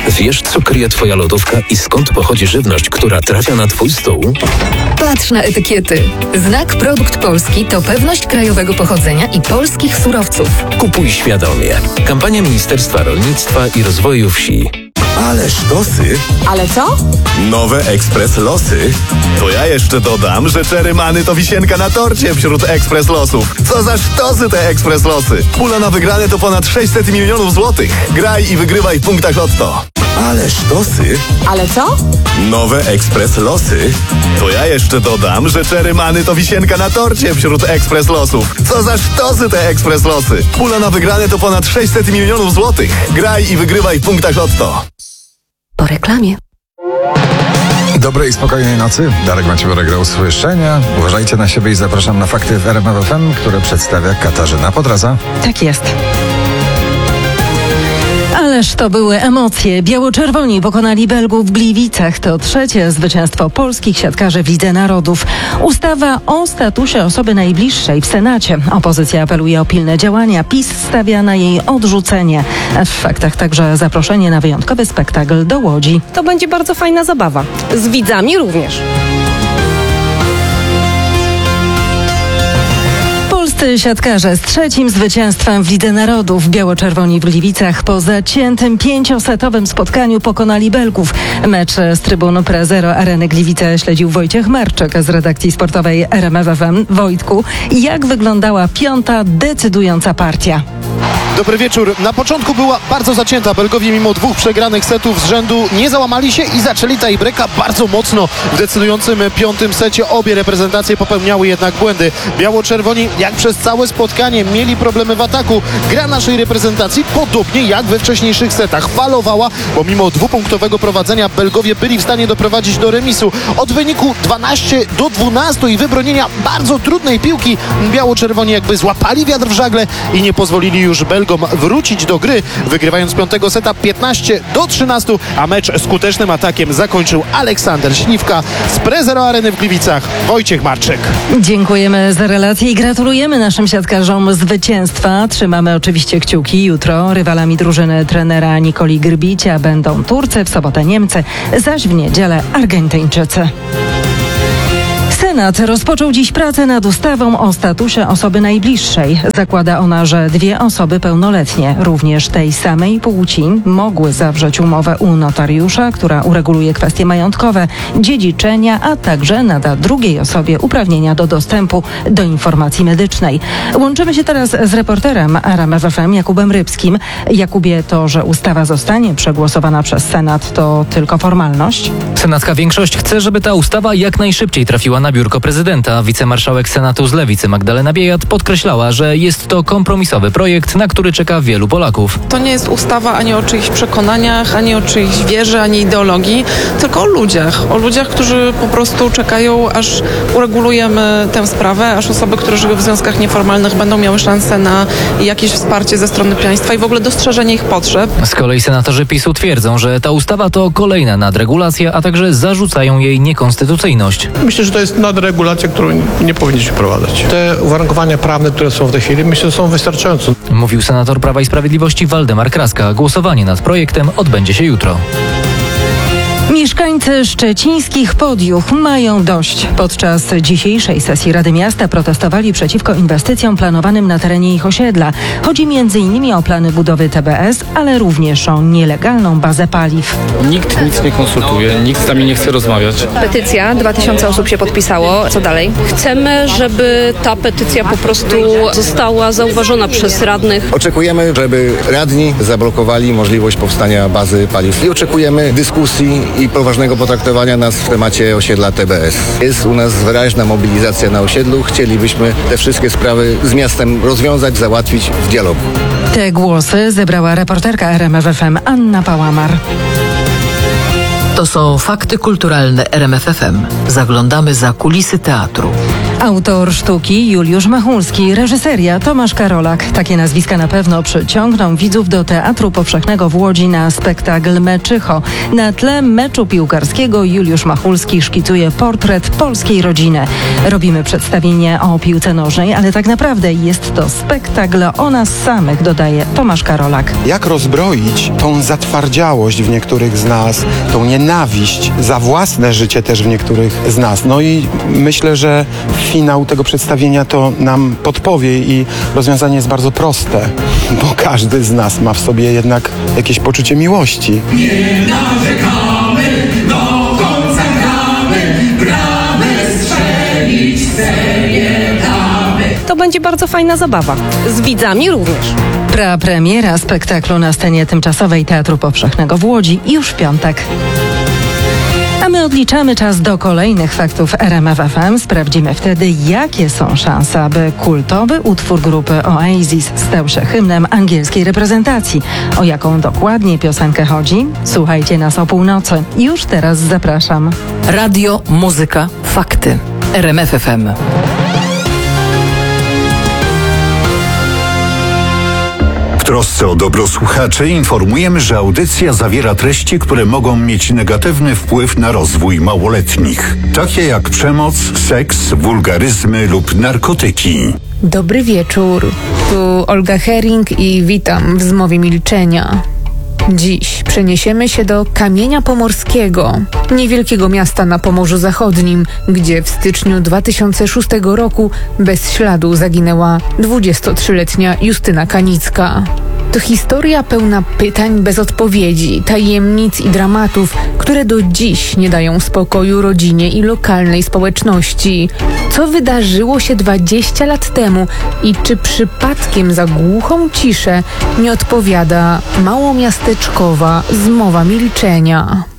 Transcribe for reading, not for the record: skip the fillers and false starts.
Wiesz, co kryje twoja lodówka i skąd pochodzi żywność, która trafia na twój stół? Patrz na etykiety. Znak Produkt Polski to pewność krajowego pochodzenia i polskich surowców. Kupuj świadomie. Kampania Ministerstwa Rolnictwa i Rozwoju Wsi. Ale sztosy. Ale co? Nowe Ekspres Losy. To ja jeszcze dodam, że Czerymany to wisienka na torcie wśród Ekspres Losów. Co za sztosy te Ekspres Losy. Pula na wygrane to ponad 600 milionów złotych. Graj i wygrywaj w punktach Lotto. Ale sztosy. Ale co? Nowe Ekspres Losy. To ja jeszcze dodam, że Czerymany to wisienka na torcie wśród Ekspres Losów. Co za sztosy te Ekspres Losy. Pula na wygrane to ponad 600 milionów złotych. Graj i wygrywaj w punktach Lotto. Po reklamie. Dobrej i spokojnej nocy. Darek Maciejborek do usłyszenia. Uważajcie na siebie i zapraszam na fakty w RMF FM, które przedstawia Katarzyna Podraza. Tak jest. Ależ to były emocje. Biało-czerwoni pokonali Belgów w Gliwicach. To trzecie zwycięstwo polskich siatkarzy w Lidze Narodów. Ustawa o statusie osoby najbliższej w Senacie. Opozycja apeluje o pilne działania. PiS stawia na jej odrzucenie. W faktach także zaproszenie na wyjątkowy spektakl do Łodzi. To będzie bardzo fajna zabawa. Z widzami również. Polscy siatkarze z trzecim zwycięstwem w Lidze Narodów. Biało-czerwoni w Gliwicach po zaciętym 5-setowym spotkaniu pokonali Belgów. Mecz z trybun Prezero Areny Gliwice śledził Wojciech Marczyk z redakcji sportowej RMF FM. Wojtku, jak wyglądała piąta decydująca partia? Dobry wieczór. Na początku była bardzo zacięta. Belgowie mimo 2 przegranych setów z rzędu nie załamali się i zaczęli tiebreaka bardzo mocno. W decydującym 5. secie obie reprezentacje popełniały jednak błędy. Biało-czerwoni jak przez całe spotkanie mieli problemy w ataku. Gra naszej reprezentacji podobnie jak we wcześniejszych setach falowała, bo mimo 2-punktowego prowadzenia Belgowie byli w stanie doprowadzić do remisu. Od wyniku 12-12 i wybronienia bardzo trudnej piłki biało-czerwoni jakby złapali wiatr w żagle i nie pozwolili już Belgom wrócić do gry, wygrywając 5. seta 15-13, a mecz skutecznym atakiem zakończył Aleksander Śliwka z Prezero Areny w Gliwicach. Wojciech Marczyk. Dziękujemy za relację i gratulujemy naszym siatkarzom zwycięstwa. Trzymamy oczywiście kciuki. Jutro rywalami drużyny trenera Nikoli Grbicia będą Turcy, w sobotę Niemcy, zaś w niedzielę Argentyńczycy. Senat rozpoczął dziś pracę nad ustawą o statusie osoby najbliższej. Zakłada ona, że 2 osoby pełnoletnie, również tej samej płci, mogły zawrzeć umowę u notariusza, która ureguluje kwestie majątkowe, dziedziczenia, a także nada drugiej osobie uprawnienia do dostępu do informacji medycznej. Łączymy się teraz z reporterem RMF FM Jakubem Rybskim. Jakubie, to, że ustawa zostanie przegłosowana przez Senat, to tylko formalność? Senacka większość chce, żeby ta ustawa jak najszybciej trafiła na biurko prezydenta. Wicemarszałek Senatu z Lewicy Magdalena Biejat podkreślała, że jest to kompromisowy projekt, na który czeka wielu Polaków. To nie jest ustawa ani o czyichś przekonaniach, ani o czyichś wierze, ani ideologii, tylko o ludziach. O ludziach, którzy po prostu czekają, aż uregulujemy tę sprawę, aż osoby, które żyły w związkach nieformalnych, będą miały szansę na jakieś wsparcie ze strony państwa i w ogóle dostrzeżenie ich potrzeb. Z kolei senatorzy PiS-u twierdzą, że ta ustawa to kolejna nadregulacja, a także zarzucają jej niekonstytucyjność. Myślę, że to jest nadregulacja, którą nie powinniśmy wprowadzać. Te uwarunkowania prawne, które są w tej chwili, myślę, że są wystarczające. Mówił senator Prawa i Sprawiedliwości Waldemar Kraska. Głosowanie nad projektem odbędzie się jutro. Mieszkańcy szczecińskich Podjuch mają dość. Podczas dzisiejszej sesji Rady Miasta protestowali przeciwko inwestycjom planowanym na terenie ich osiedla. Chodzi m.in. o plany budowy TBS, ale również o nielegalną bazę paliw. Nikt nic nie konsultuje, nikt z nami nie chce rozmawiać. Petycja, 2000 osób się podpisało. Co dalej? Chcemy, żeby ta petycja po prostu została zauważona przez radnych. Oczekujemy, żeby radni zablokowali możliwość powstania bazy paliw i oczekujemy dyskusji i poważnego potraktowania nas w temacie osiedla TBS. Jest u nas wyraźna mobilizacja na osiedlu. Chcielibyśmy te wszystkie sprawy z miastem rozwiązać, załatwić w dialogu. Te głosy zebrała reporterka RMF FM Anna Pałamar. To są fakty kulturalne RMF FM. Zaglądamy za kulisy teatru. Autor sztuki Juliusz Machulski, reżyseria Tomasz Karolak. Takie nazwiska na pewno przyciągną widzów do Teatru Powszechnego w Łodzi na spektakl Meczycho. Na tle meczu piłkarskiego Juliusz Machulski szkicuje portret polskiej rodziny. Robimy przedstawienie o piłce nożnej, ale tak naprawdę jest to spektakl o nas samych, dodaje Tomasz Karolak. Jak rozbroić tą zatwardziałość w niektórych z nas, tą nienawiść za własne życie też w niektórych z nas. No i myślę, że finał tego przedstawienia to nam podpowie i rozwiązanie jest bardzo proste, bo każdy z nas ma w sobie jednak jakieś poczucie miłości. Nie narzekamy, do końca gramy, strzelić serię damy. To będzie bardzo fajna zabawa. Z widzami również. Premiera spektaklu na scenie tymczasowej Teatru Powszechnego w Łodzi już w piątek. A my odliczamy czas do kolejnych faktów RMF FM. Sprawdzimy wtedy, jakie są szanse, aby kultowy utwór grupy Oasis stał się hymnem angielskiej reprezentacji. O jaką dokładnie piosenkę chodzi? Słuchajcie nas o północy. Już teraz zapraszam. Radio, muzyka, fakty. RMF FM. W trosce o dobro słuchaczy informujemy, że audycja zawiera treści, które mogą mieć negatywny wpływ na rozwój małoletnich, takie jak przemoc, seks, wulgaryzmy lub narkotyki. Dobry wieczór. Tu Olga Hering i witam w Zmowie Milczenia. Dziś przeniesiemy się do Kamienia Pomorskiego, niewielkiego miasta na Pomorzu Zachodnim, gdzie w styczniu 2006 roku bez śladu zaginęła 23-letnia Justyna Kanicka. To historia pełna pytań bez odpowiedzi, tajemnic i dramatów, które do dziś nie dają spokoju rodzinie i lokalnej społeczności. Co wydarzyło się 20 lat temu i czy przypadkiem za głuchą ciszę nie odpowiada małomiasteczkowa Zmowa Milczenia?